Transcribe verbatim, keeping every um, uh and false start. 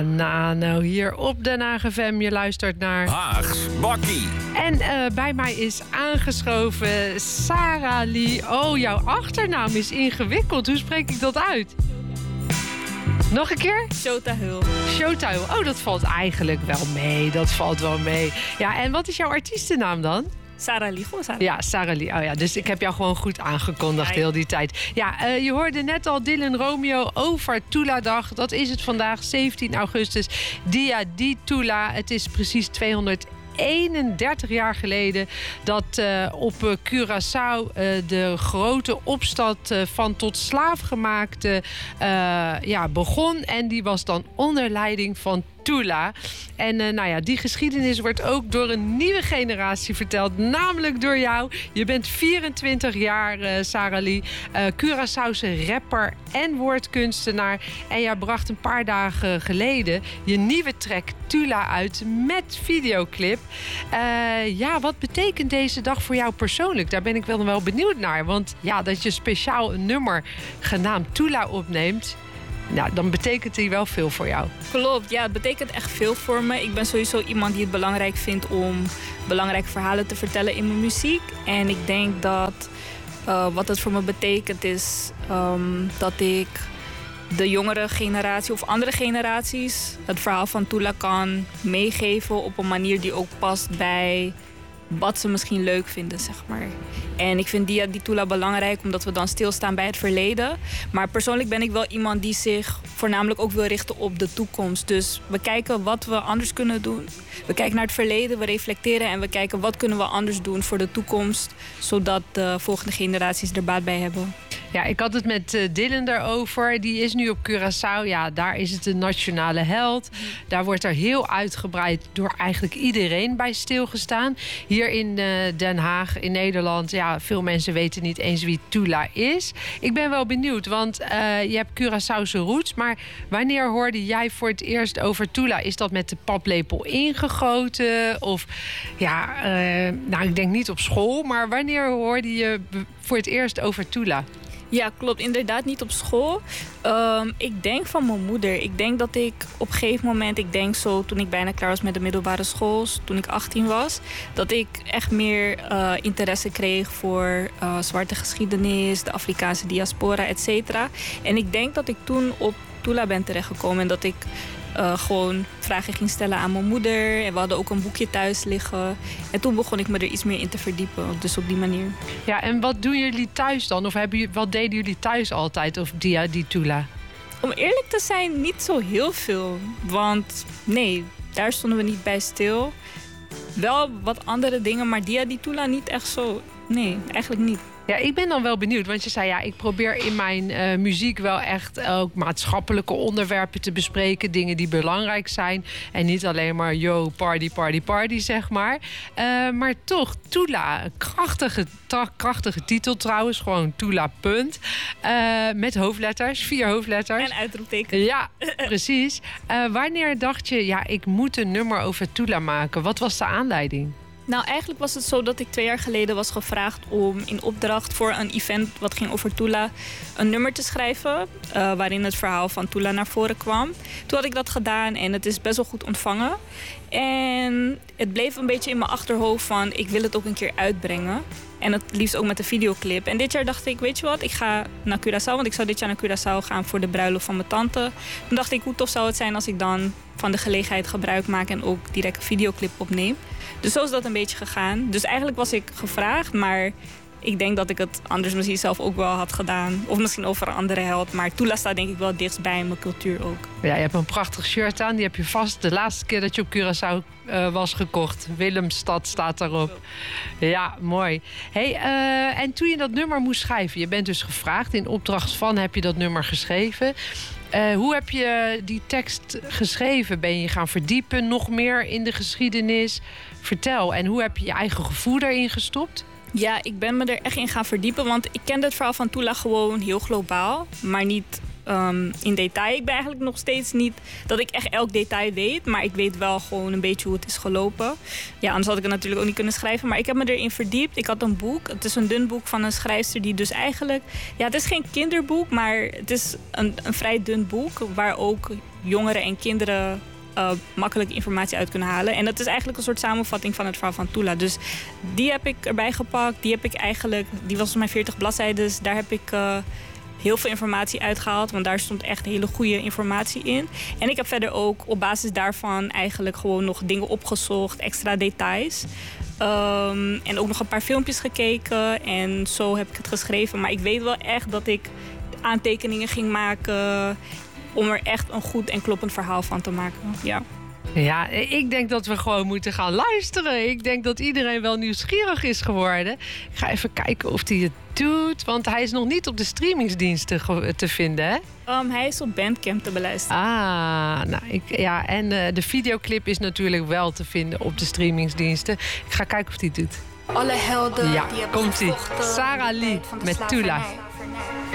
Nano hier op Den Haag F M. Je luistert naar Haags Bakkie. En uh, bij mij is aangeschoven Sarah Lee. Oh, jouw achternaam is ingewikkeld. Hoe spreek ik dat uit? Nog een keer? Shotahul. Shotahul. Oh, dat valt eigenlijk wel mee. Dat valt wel mee. Ja, en wat is jouw artiestennaam dan? Sarah Lee. Gewoon Sarah. Ja, Sarah Lee. Oh ja, dus ik heb jou gewoon goed aangekondigd heel die tijd. Ja, uh, je hoorde net al Dylan Romeo over Tula-dag. Dat is het vandaag, zeventien augustus. Dia di Tula. Het is precies tweehonderdeenendertig jaar geleden dat uh, op uh, Curaçao uh, de grote opstand uh, van tot slaafgemaakte uh, ja, begon. En die was dan onder leiding van Tula. En uh, nou ja, die geschiedenis wordt ook door een nieuwe generatie verteld. Namelijk door jou. Je bent vierentwintig jaar, uh, Sarah Lee. Uh, Curaçaose rapper en woordkunstenaar. En jij bracht een paar dagen geleden je nieuwe track Tula uit met videoclip. Uh, ja, wat betekent deze dag voor jou persoonlijk? Daar ben ik wel, wel benieuwd naar. Want ja, dat je speciaal een nummer genaamd Tula opneemt, nou, dan betekent die wel veel voor jou. Klopt, ja, het betekent echt veel voor me. Ik ben sowieso iemand die het belangrijk vindt om belangrijke verhalen te vertellen in mijn muziek. En ik denk dat uh, wat het voor me betekent is um, dat ik de jongere generatie of andere generaties het verhaal van Tula kan meegeven op een manier die ook past bij wat ze misschien leuk vinden, zeg maar. En ik vind Dia di Tula belangrijk omdat we dan stilstaan bij het verleden. Maar persoonlijk ben ik wel iemand die zich voornamelijk ook wil richten op de toekomst. Dus we kijken wat we anders kunnen doen. We kijken naar het verleden, we reflecteren en we kijken wat kunnen we anders doen voor de toekomst, zodat de volgende generaties er baat bij hebben. Ja, ik had het met uh, Dylan daarover. Die is nu op Curaçao. Ja, daar is het een nationale held. Daar wordt er heel uitgebreid door eigenlijk iedereen bij stilgestaan. Hier in uh, Den Haag, in Nederland, ja, veel mensen weten niet eens wie Tula is. Ik ben wel benieuwd, want uh, je hebt Curaçaose roots. Maar wanneer hoorde jij voor het eerst over Tula? Is dat met de paplepel ingegoten? Of ja, uh, nou, ik denk niet op school. Maar wanneer hoorde je voor het eerst over Tula? Ja, klopt. Inderdaad niet op school. Um, ik denk van mijn moeder. Ik denk dat ik op een gegeven moment, ik denk zo toen ik bijna klaar was met de middelbare school, toen ik achttien was, dat ik echt meer uh, interesse kreeg voor uh, zwarte geschiedenis, de Afrikaanse diaspora, et cetera. En ik denk dat ik toen op Tula ben terechtgekomen en dat ik Uh, gewoon vragen ging stellen aan mijn moeder. En we hadden ook een boekje thuis liggen. En toen begon ik me er iets meer in te verdiepen. Dus op die manier. Ja, en wat doen jullie thuis dan? Of hebben jullie, wat deden jullie thuis altijd? Of Dia di Tula? Om eerlijk te zijn, niet zo heel veel. Want nee, daar stonden we niet bij stil. Wel wat andere dingen, maar Dia di Tula niet echt zo. Nee, eigenlijk niet. Ja, ik ben dan wel benieuwd, want je zei ja, ik probeer in mijn uh, muziek wel echt ook maatschappelijke onderwerpen te bespreken, dingen die belangrijk zijn en niet alleen maar yo, party, party, party, zeg maar. Uh, maar toch, Tula, krachtige, tra- krachtige titel trouwens, gewoon Tula, punt. Uh, met hoofdletters, vier hoofdletters. En uitroepteken. Ja, precies. Uh, wanneer dacht je, ja, ik moet een nummer over Tula maken? Wat was de aanleiding? Nou, eigenlijk was het zo dat ik twee jaar geleden was gevraagd om in opdracht voor een event wat ging over Tula een nummer te schrijven, uh, waarin het verhaal van Tula naar voren kwam. Toen had ik dat gedaan en het is best wel goed ontvangen. En het bleef een beetje in mijn achterhoofd van ik wil het ook een keer uitbrengen. En het liefst ook met een videoclip. En dit jaar dacht ik, weet je wat, ik ga naar Curaçao. Want ik zou dit jaar naar Curaçao gaan voor de bruiloft van mijn tante. Toen dacht ik, hoe tof zou het zijn als ik dan van de gelegenheid gebruik maak en ook direct een videoclip opneem. Dus zo is dat een beetje gegaan. Dus eigenlijk was ik gevraagd, maar ik denk dat ik het anders misschien zelf ook wel had gedaan. Of misschien over een andere held. Maar Tula staat denk ik wel dichtst bij mijn cultuur ook. Ja, je hebt een prachtig shirt aan. Die heb je vast de laatste keer dat je op Curaçao uh, was gekocht. Willemstad staat daarop. Ja, mooi. Hey, uh, en toen je dat nummer moest schrijven, je bent dus gevraagd. In opdracht van heb je dat nummer geschreven. Uh, hoe heb je die tekst geschreven? Ben je gaan verdiepen nog meer in de geschiedenis? Vertel, en hoe heb je je eigen gevoel daarin gestopt? Ja, ik ben me er echt in gaan verdiepen. Want ik kende het verhaal van Tula gewoon heel globaal. Maar niet um, in detail. Ik ben eigenlijk nog steeds niet dat ik echt elk detail weet. Maar ik weet wel gewoon een beetje hoe het is gelopen. Ja, anders had ik het natuurlijk ook niet kunnen schrijven. Maar ik heb me erin verdiept. Ik had een boek. Het is een dun boek van een schrijfster die dus eigenlijk... Ja, het is geen kinderboek, maar het is een, een vrij dun boek. Waar ook jongeren en kinderen uh, makkelijk informatie uit kunnen halen. En dat is eigenlijk een soort samenvatting van het verhaal van Tula. Dus die heb ik erbij gepakt. Die heb ik eigenlijk, die was mijn veertig bladzijden. Dus daar heb ik uh, heel veel informatie uitgehaald. Want daar stond echt hele goede informatie in. En ik heb verder ook op basis daarvan eigenlijk gewoon nog dingen opgezocht. Extra details. Um, en ook nog een paar filmpjes gekeken. En zo heb ik het geschreven. Maar ik weet wel echt dat ik aantekeningen ging maken om er echt een goed en kloppend verhaal van te maken. Ja. Ja, ik denk dat we gewoon moeten gaan luisteren. Ik denk dat iedereen wel nieuwsgierig is geworden. Ik ga even kijken of hij het doet. Want hij is nog niet op de streamingsdiensten te vinden, hè? Um, hij is op Bandcamp te beluisteren. Ah, nou, ik, ja, en uh, de videoclip is natuurlijk wel te vinden op de streamingsdiensten. Ik ga kijken of hij het doet. Alle helden ja, die hebben komt-ie. gevochten Sarah Lee met Tula.